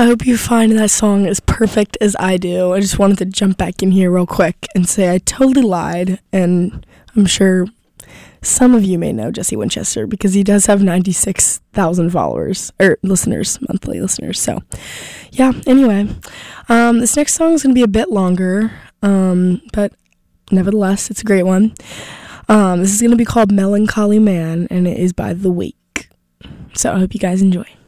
I hope you find that song as perfect as I do. I just wanted to jump back in here real quick and say I totally lied, and I'm sure some of you may know Jesse Winchester because he does have 96,000 followers, or listeners, monthly listeners. So, yeah, anyway, this next song is going to be a bit longer, but nevertheless, it's a great one. This is going to be called Melancholy Man, and it is by The Wake. So I hope you guys enjoy.